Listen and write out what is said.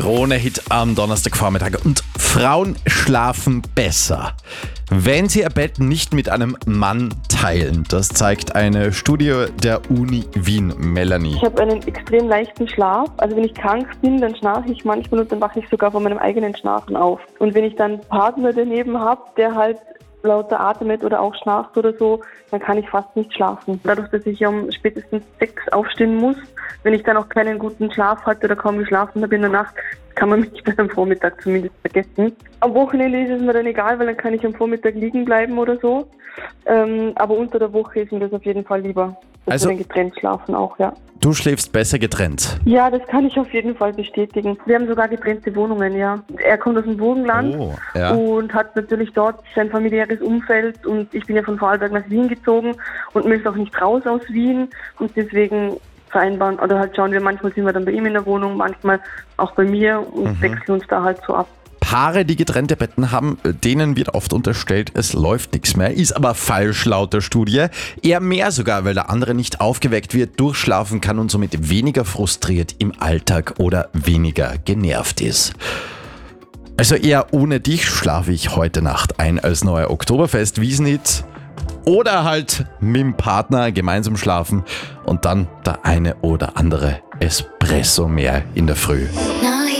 Krone-Hit am Donnerstagvormittag. Und Frauen schlafen besser, wenn sie ihr Bett nicht mit einem Mann teilen. Das zeigt eine Studie der Uni Wien. Melanie. Ich habe einen extrem leichten Schlaf. Also wenn ich krank bin, dann schlafe ich manchmal und dann wache ich sogar von meinem eigenen Schlafen auf. Und wenn ich dann einen Partner daneben habe, der halt lauter atmet oder auch schnarcht oder so, dann kann ich fast nicht schlafen. Dadurch, dass ich um spätestens 6 aufstehen muss, wenn ich dann auch keinen guten Schlaf hatte oder kaum geschlafen habe in der Nacht, kann man mich dann am Vormittag zumindest vergessen. Am Wochenende ist es mir dann egal, weil dann kann ich am Vormittag liegen bleiben oder so. Aber unter der Woche ist mir das auf jeden Fall lieber. Dass wir dann getrennt schlafen auch, ja. Du schläfst besser getrennt? Ja, das kann ich auf jeden Fall bestätigen. Wir haben sogar getrennte Wohnungen, ja. Er kommt aus dem Burgenland und hat natürlich dort sein familiäres Umfeld und ich bin ja von Vorarlberg nach Wien gezogen und möchte auch nicht raus aus Wien und deswegen vereinbaren oder halt schauen wir, manchmal sind wir dann bei ihm in der Wohnung, manchmal auch bei mir und wechseln uns da halt so ab. Paare, die getrennte Betten haben, denen wird oft unterstellt, es läuft nichts mehr. Ist aber falsch laut der Studie. Eher mehr sogar, weil der andere nicht aufgeweckt wird, durchschlafen kann und somit weniger frustriert im Alltag oder weniger genervt ist. Also eher ohne dich schlafe ich heute Nacht ein als neuer Oktoberfest-Wiesenhit. Oder halt mit dem Partner gemeinsam schlafen und dann der eine oder andere Espresso mehr in der Früh.